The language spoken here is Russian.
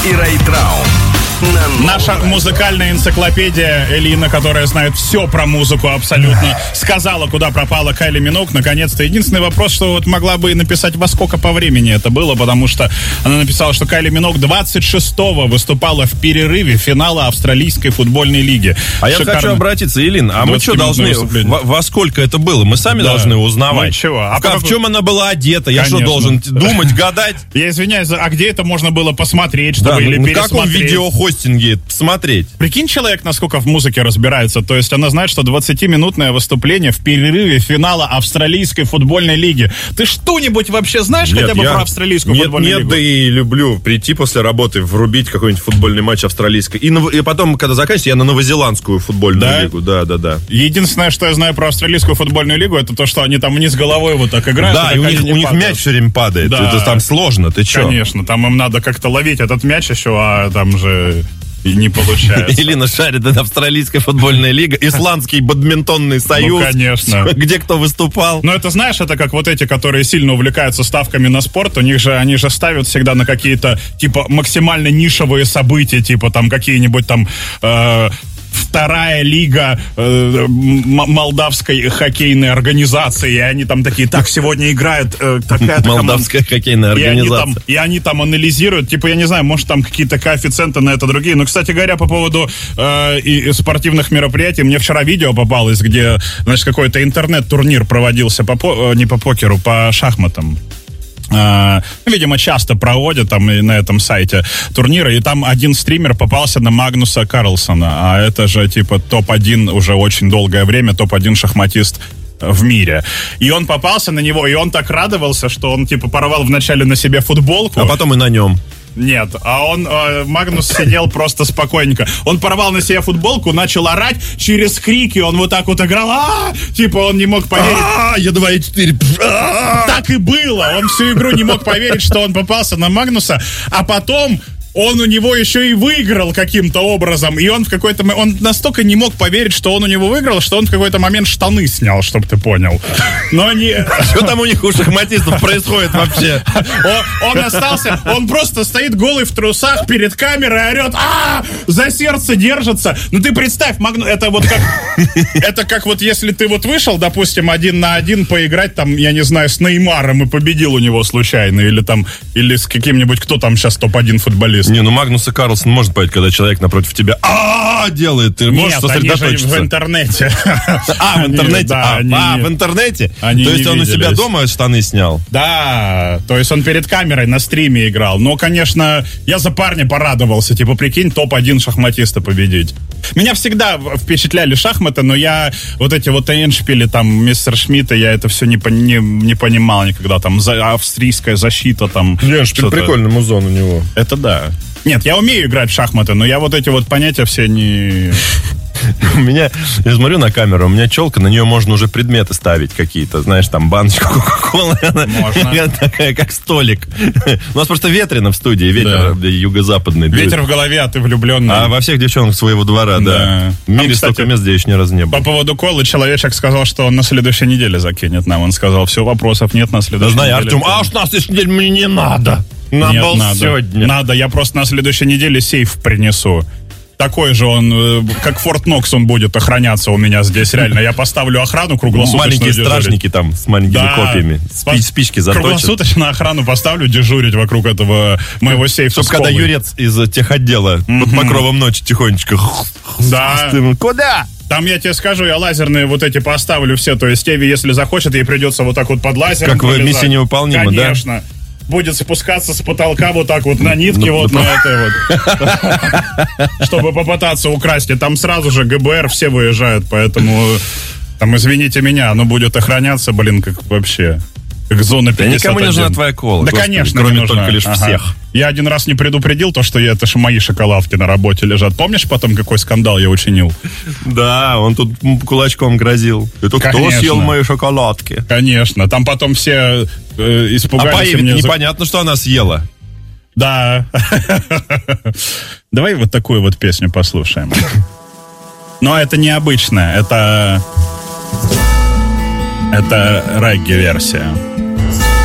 и Райтрау. Наша музыкальная энциклопедия Элина, которая знает все про музыку абсолютно, сказала, куда пропала Кайли Миноуг. Наконец-то. Единственный вопрос, что вот могла бы написать, во сколько по времени это было, потому что она написала, что Кайли Миноуг 26-го выступала в перерыве финала Австралийской футбольной лиги. А я хочу обратиться, Элин, а мы что должны, во сколько это было? Мы сами должны узнавать. Ну, чего? В чем она была одета? Я что, должен думать, гадать? Я извиняюсь, а где это можно было посмотреть, чтобы или пересмотреть? На каком видеохостинге смотреть? Прикинь, человек, насколько в музыке разбирается. То есть она знает, что 20-минутное выступление в перерыве финала Австралийской футбольной лиги. Ты что-нибудь вообще знаешь хотя бы про Австралийскую футбольную лигу? Нет, да и люблю прийти после работы, врубить какой-нибудь футбольный матч австралийской. И потом, когда заканчивается, я на новозеландскую футбольную лигу. Да. Единственное, что я знаю про Австралийскую футбольную лигу, это то, что они там вниз головой вот так играют. Да, и у них мяч все время падает. Да. Это там сложно, ты че? Конечно, там им надо как-то ловить этот мяч еще, а там же... И не получается. Элина шарит, это Австралийская футбольная лига, Исландский бадминтонный союз. Ну, конечно. Где кто выступал. Ну, это, знаешь, это как вот эти, которые сильно увлекаются ставками на спорт, они же ставят всегда на какие-то, типа, максимально нишевые события, типа, там, какие-нибудь там... Вторая лига молдавской хоккейной организации, и они там такие, так, сегодня играет такая-то молдавская хоккейная организация. И они там анализируют, типа, я не знаю, может, там какие-то коэффициенты на это другие. Но, кстати говоря, по поводу и спортивных мероприятий, мне вчера видео попалось, где, значит, какой-то интернет-турнир проводился не по покеру, по шахматам. Видимо, часто проводят там и на этом сайте турниры, и там один стример попался на Магнуса Карлсона, а это же типа топ-1 уже очень долгое время, топ-1 шахматист в мире. И он попался на него, и он так радовался, что он типа порвал вначале на себе футболку. А потом и на нем. Нет, Магнус сидел просто спокойненько. Он порвал на себе футболку, начал орать, через крики он вот так вот играл. Типа он не мог поверить. Я 2-4. Так и было. Он всю игру не мог поверить, что он попался на Магнуса, а потом... Он у него еще и выиграл каким-то образом, и он он настолько не мог поверить, что он у него выиграл, что он в какой-то момент штаны снял, чтоб ты понял. Но не... Что там у них у шахматистов происходит вообще? Он остался, он просто стоит голый в трусах перед камерой, орет, за сердце держится. Ну ты представь, это вот как... Это как вот если ты вот вышел, допустим, 1 на 1 поиграть там, я не знаю, с Неймаром и победил у него случайно, или с каким-нибудь, кто там сейчас топ-1 футболист. Не, ну Магнуса Карлсон может понять, когда человек напротив тебя делает, ты можешь сосредоточиться. Нет, в интернете. В интернете? Да, в интернете? То есть он у себя дома штаны снял? Да, то есть он перед камерой на стриме играл. Но, конечно, я за парня порадовался. Типа, прикинь, топ-1 шахматиста победить. Меня всегда впечатляли шахматы, но я вот эти вот эндшпили, там, мистер Шмидта, я это все не понимал никогда. Там австрийская защита, там. Эндшпиль прикольный музон у него. Это да. Нет, я умею играть в шахматы, но я вот эти вот понятия все не... У меня, я смотрю на камеру, у меня челка, на нее можно уже предметы ставить какие-то, знаешь, там баночку Кока-Колы, она такая, как столик. У нас просто ветрено в студии, ветер юго-западный. Ветер в голове, а ты влюбленный. А во всех девчонках своего двора, да. В мире столько мест, где еще ни разу не было. По поводу колы, человечек сказал, что он на следующей неделе закинет нам. Он сказал, все, вопросов нет на следующей неделе. Да знаю, Артем, а уж на следующей неделе мне не надо. Нет, сегодня. Надо, я просто на следующей неделе сейф принесу. Такой же он, как Форт Нокс, он будет охраняться у меня здесь, реально. Я поставлю охрану круглосуточно. Маленькие стражники там с маленькими копьями. Спички заточат. Круглосуточно охрану поставлю дежурить вокруг этого моего сейфа. Чтобы когда юрец из техотдела под покровом ночи тихонечко... Да. Куда? Там, я тебе скажу, я лазерные вот эти поставлю все. То есть Эви, если захочет, ей придется вот так вот под лазером. Как в «Миссия невыполнима», да? Конечно. Будет спускаться с потолка вот так вот на нитке, вот на этой вот. Чтобы попытаться украсть. И там сразу же ГБР все выезжают, поэтому там, извините меня, оно будет охраняться, как вообще. Как зона 51. Никому не нужна твоя кола. Да, конечно, кроме только лишь всех. Я один раз не предупредил то, что это же мои шоколадки на работе лежат. Помнишь потом, какой скандал я учинил? Да, он тут кулачком грозил. Это кто съел мои шоколадки? Конечно. Там потом все испугались. А непонятно, что она съела. Да. Давай вот такую вот песню послушаем. Но это необычная. Это регги-версия.